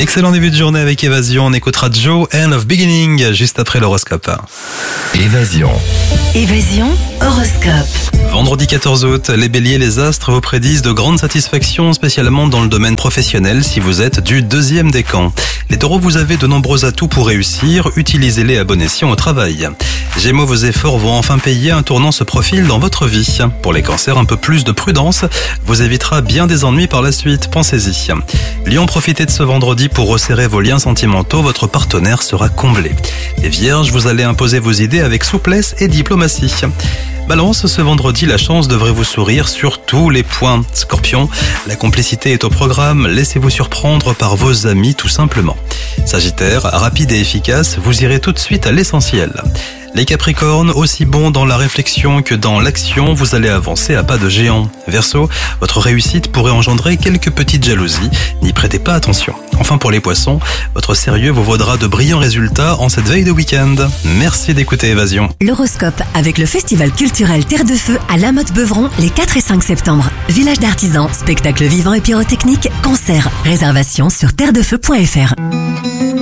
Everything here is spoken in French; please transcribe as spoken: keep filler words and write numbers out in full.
Excellent début de journée avec Évasion. On écoutera Joe, End of Beginning, juste après l'horoscope. Évasion. Évasion, horoscope. Vendredi quatorze août, les béliers, les astres vous prédisent de grandes satisfactions, spécialement dans le domaine professionnel si vous êtes du deuxième décan. Les taureaux, vous avez de nombreux atouts pour réussir, utilisez-les à bon escient au travail. Gémeaux, vos efforts vont enfin payer, un tournant se profile dans votre vie. Pour les cancers, un peu plus de prudence vous évitera bien des ennuis par la suite, pensez-y. Lion, profitez de ce vendredi pour resserrer vos liens sentimentaux, votre partenaire sera comblé. Les vierges, vous allez imposer vos idées avec souplesse et diplomatie. Balance, ce vendredi, la chance devrait vous sourire sur tous les points. Scorpion, la complicité est au programme, laissez-vous surprendre par vos amis tout simplement. Sagittaire, rapide et efficace, vous irez tout de suite à l'essentiel. Les Capricornes, aussi bons dans la réflexion que dans l'action, vous allez avancer à pas de géant. Verseau, votre réussite pourrait engendrer quelques petites jalousies, n'y prêtez pas attention. Enfin pour les Poissons, votre sérieux vous vaudra de brillants résultats en cette veille de week-end. Merci d'écouter Évasion. L'horoscope avec le festival culturel Terre de Feu à La Motte-Beuvron les quatre et cinq septembre. Village d'artisans, spectacles vivants et pyrotechniques, concerts. Réservation sur terre de feu point f r.